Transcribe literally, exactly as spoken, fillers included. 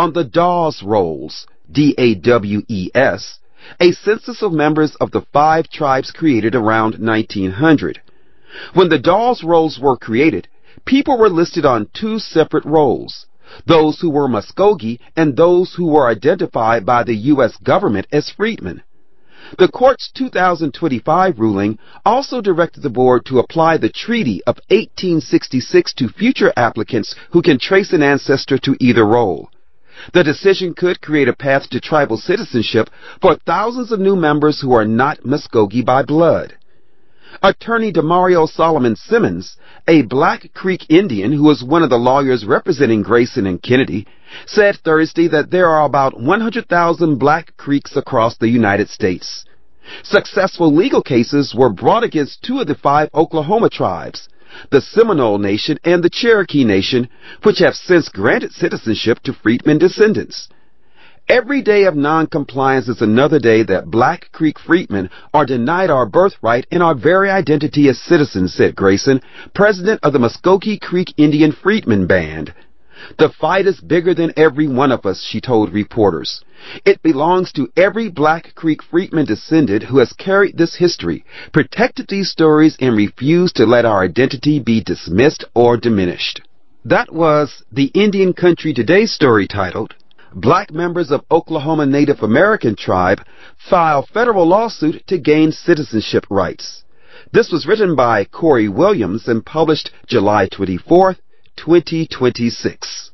on the Dawes Rolls, D A W E S, a census of members of the five tribes created around nineteen hundred. When the Dawes Rolls were created, people were listed on two separate rolls, those who were Muskogee and those who were identified by the U S government as freedmen. The court's two thousand twenty-five ruling also directed the board to apply the Treaty of eighteen sixty-six to future applicants who can trace an ancestor to either role. The decision could create a path to tribal citizenship for thousands of new members who are not Muskogee by blood. Attorney Demario Solomon Simmons, a Black Creek Indian who is one of the lawyers representing Grayson and Kennedy, said Thursday that there are about one hundred thousand Black Creeks across the United States. Successful legal cases were brought against two of the five Oklahoma tribes, the Seminole Nation and the Cherokee Nation, which have since granted citizenship to freedmen descendants. Every day of noncompliance is another day that Black Creek freedmen are denied our birthright and our very identity as citizens, said Grayson, president of the Muskogee Creek Indian Freedmen Band. The fight is bigger than every one of us, she told reporters. It belongs to every Black Creek freedman descendant who has carried this history, protected these stories, and refused to let our identity be dismissed or diminished. That was the Indian Country Today story titled, Black members of Oklahoma Native American tribe file federal lawsuit to gain citizenship rights. This was written by Corey Williams and published July twenty-fourth, twenty twenty-six.